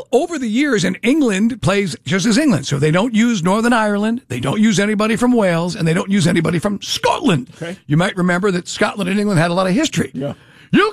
Well, over the years, and England plays just as England. So they don't use Northern Ireland, they don't use anybody from Wales, and they don't use anybody from Scotland. Okay. You might remember that Scotland and England had a lot of history. Yeah. You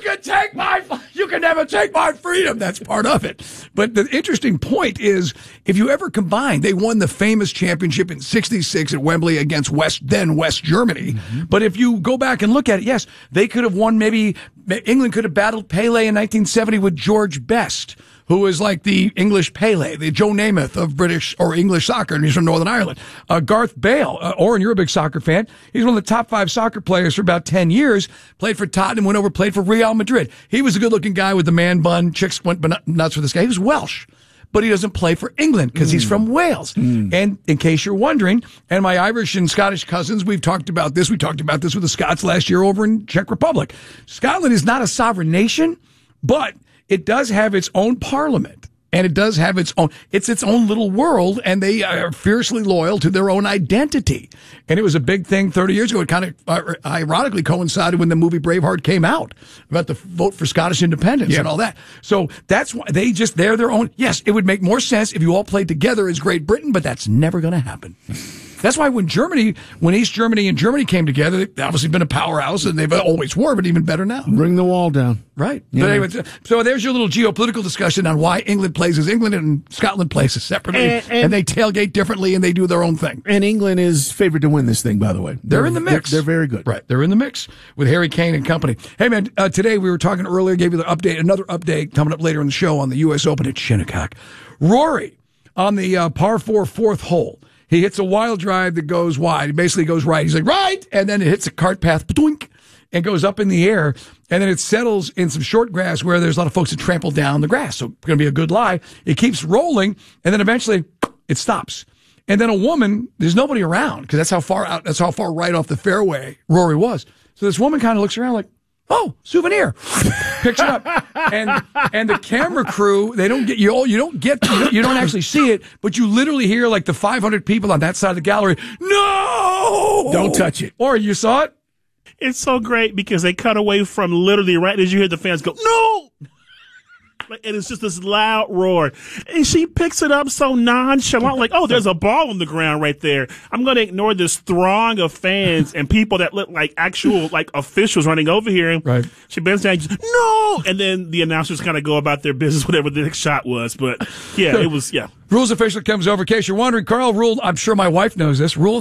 can never take my freedom. That's part of it. But the interesting point is, if you ever combine, they won the famous championship in '66 at Wembley against West Germany. Mm-hmm. But if you go back and look at it, yes, they could have won. Maybe England could have battled Pele in 1970 with George Best, who was like the English Pele, the Joe Namath of British or English soccer, and he's from Northern Ireland. Garth Bale, Oren, you're a big soccer fan. He's one of the top 5 soccer players for about 10 years, played for Tottenham, went over, played for Real Madrid. He was a good-looking guy with the man bun. Chicks went nuts for this guy. He was Welsh, but he doesn't play for England because he's from Wales. And in case you're wondering, and my Irish and Scottish cousins, we've talked about this. We talked about this with the Scots last year over in Czech Republic. Scotland is not a sovereign nation, but it does have its own parliament, and it does have its own little world, and they are fiercely loyal to their own identity. And it was a big thing 30 years ago. It kind of ironically coincided when the movie Braveheart came out about the vote for Scottish independence and all that. So that's why they're their own. Yes, it would make more sense if you all played together as Great Britain, but that's never going to happen. That's why when East Germany and Germany came together, they've obviously been a powerhouse, and they've always were, but even better now. Bring the wall down. Right. Yeah. But anyway, so there's your little geopolitical discussion on why England plays as England and Scotland plays as separately, and they tailgate differently, and they do their own thing. And England is favored to win this thing, by the way. They're in the mix. They're very good. Right. They're in the mix with Harry Kane and company. Hey, man, today we were talking earlier, gave you the update, another update coming up later in the show on the U.S. Open at Shinnecock. Rory on the par 4 fourth hole. He hits a wild drive that goes wide. He basically goes right. He's like, right! And then it hits a cart path, doink, and goes up in the air. And then it settles in some short grass where there's a lot of folks that trample down the grass. So it's going to be a good lie. It keeps rolling, and then eventually it stops. And then a woman, there's nobody around, because that's how far right off the fairway Rory was. So this woman kind of looks around like, oh, souvenir. Picks it up. And the camera crew, they don't get you don't actually see it, but you literally hear like the 500 people on that side of the gallery, no! Don't touch it. Or you saw it? It's so great because they cut away from literally right as you hear the fans go, no! And it's just this loud roar. And she picks it up so nonchalant, like, oh, there's a ball on the ground right there. I'm going to ignore this throng of fans and people that look like actual, like, officials running over here. Right. She bends down, no! And then the announcers kind of go about their business, whatever the next shot was. But, yeah, it was, yeah. Rules official comes over. In case you're wondering, Carl ruled, I'm sure my wife knows this, rule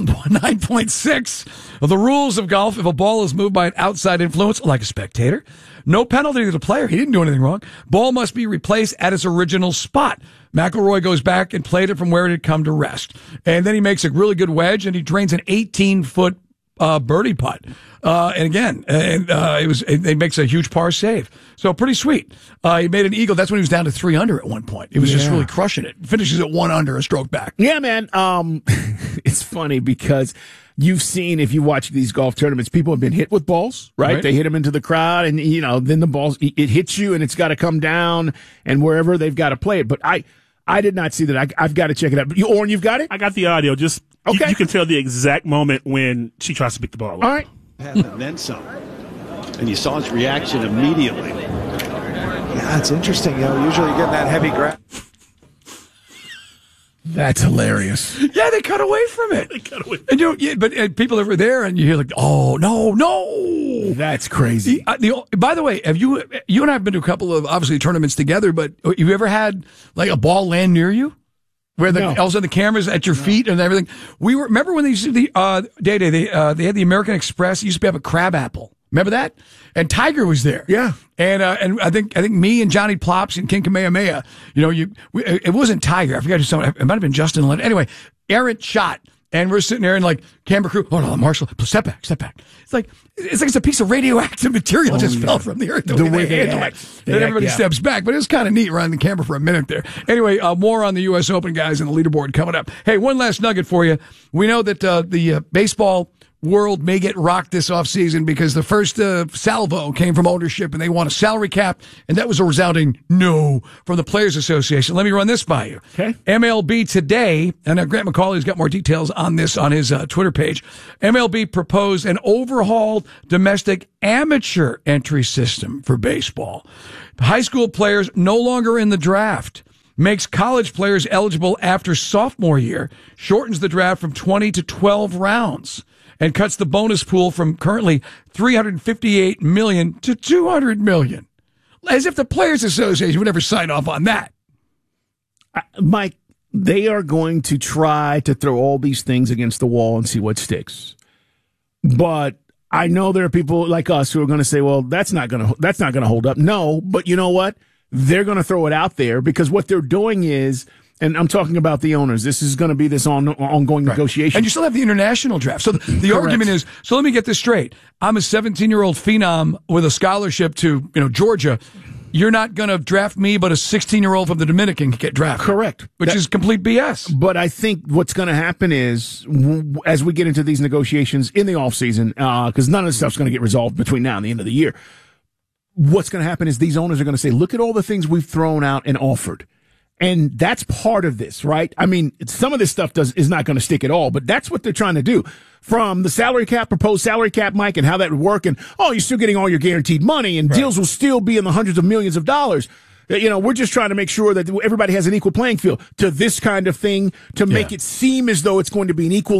9.6 of the rules of golf. If a ball is moved by an outside influence, like a spectator, no penalty to the player. He didn't do anything wrong. Ball must be replaced at its original spot. McIlroy goes back and played it from where it had come to rest. And then he makes a really good wedge, and he drains an 18-foot birdie putt. And again, it makes a huge par save. So pretty sweet. He made an eagle. That's when he was down to 3 under at one point. He was just really crushing it. Finishes at 1 under, a stroke back. Yeah, man. It's funny because you've seen, if you watch these golf tournaments, people have been hit with balls, right? They hit them into the crowd, and, then the balls, it hits you, and it's got to come down, and wherever they've got to play it. But I did not see that. I've got to check it out. But Oren, you've got it? I got the audio. Just, okay. You can tell the exact moment when she tries to pick the ball up. All right. And then some. And you saw his reaction immediately. Yeah, it's interesting. Usually you get that heavy grab. That's hilarious. Yeah, they cut away from it. And but people over there, and you hear like, oh, no. That's crazy. By the way, have you and I have been to a couple of, obviously, tournaments together, but have you ever had like a ball land near you? Where all of a sudden the camera's at your feet and everything. Remember when they used to they had the American Express, used to have a crab apple. Remember that? And Tiger was there. Yeah. And I think me and Johnny Plops and King Kamehameha, it wasn't Tiger. I forgot who someone, it might have been Justin Lynn. Anyway, errant shot. And we're sitting there and like camera crew, oh no, Marshall, step back. It's like it's a piece of radioactive material just fell from the earth. The way they handle it. And everybody steps back, but it was kind of neat running the camera for a minute there. Anyway, more on the U.S. Open guys and the leaderboard coming up. Hey, one last nugget for you. We know that the baseball world may get rocked this offseason because the first salvo came from ownership and they want a salary cap, and that was a resounding no from the Players Association. Let me run this by you. Okay. MLB today, and Grant McCauley's got more details on this on his Twitter page. MLB proposed an overhauled domestic amateur entry system for baseball. High school players no longer in the draft. makes college players eligible after sophomore year, shortens the draft from 20 to 12 rounds, and cuts the bonus pool from currently $358 million to $200 million. As if the Players Association would ever sign off on that. Mike, they are going to try to throw all these things against the wall and see what sticks. But I know there are people like us who are going to say, well, that's not going to hold up. No, but you know what? They're going to throw it out there because what they're doing is, and I'm talking about the owners, this is going to be this ongoing negotiation. And you still have the international draft. So the argument is, so let me get this straight. I'm a 17-year-old phenom with a scholarship to Georgia. You're not going to draft me, but a 16-year-old from the Dominican can get drafted. Correct. Which is complete BS. But I think what's going to happen is, as we get into these negotiations in the offseason, because none of this stuff's going to get resolved between now and the end of the year, what's going to happen is these owners are going to say, look at all the things we've thrown out and offered. And that's part of this, right? I mean, some of this stuff is not going to stick at all, but that's what they're trying to do. From the salary cap, proposed salary cap, Mike, and how that would work, and, you're still getting all your guaranteed money, and deals will still be in the hundreds of millions of dollars. We're just trying to make sure that everybody has an equal playing field to this kind of thing, to make it seem as though it's going to be an equal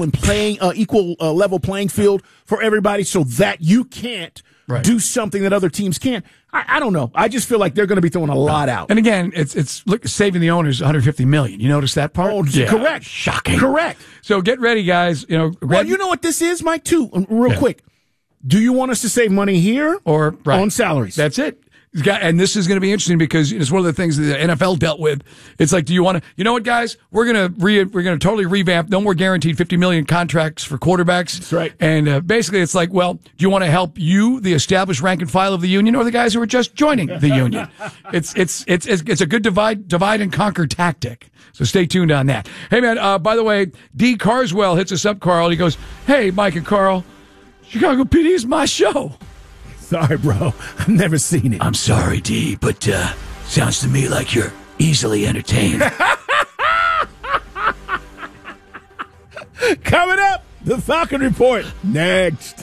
level playing field for everybody, so that you can't do something that other teams can't. I don't know. I just feel like they're going to be throwing a lot out. And again, it's saving the owners $150 million. You notice that part? Oh, yeah. Correct. Shocking. Correct. So get ready, guys. Well, you know what this is, Mike, too? Real quick. Do you want us to save money here or on salaries? That's it. And this is going to be interesting because it's one of the things that the NFL dealt with. It's like, do you want to? You know what, guys? We're going to totally revamp. No more guaranteed $50 million contracts for quarterbacks. That's right. And basically, it's like, well, do you want to help the established rank and file of the union, or the guys who are just joining the union? It's a good divide and conquer tactic. So stay tuned on that. Hey, man. By the way, D. Carswell hits us up, Carl. He goes, "Hey, Mike and Carl, Chicago PD is my show." Sorry, bro. I've never seen it. I'm sorry, D, but sounds to me like you're easily entertained. Coming up, the Falcon Report. Next.